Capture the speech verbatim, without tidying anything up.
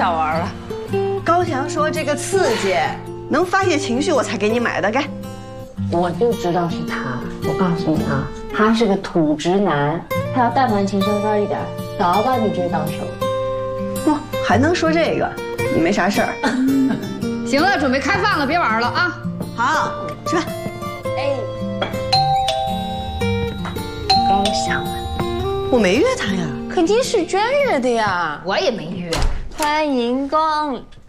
想玩了。 高强说这个刺激能发泄情绪，我才给你买的。该， 我就知道是他。我告诉你啊，他是个土直男，他要但凡情商高一点，早把你追到手。 不，还能说这个？你没啥事儿。 行了，准备开饭了，别玩了啊！ 好，吃饭。 哎，高翔， 我没约他呀。 肯定是娟约的呀。 我也没约。 欢迎光临。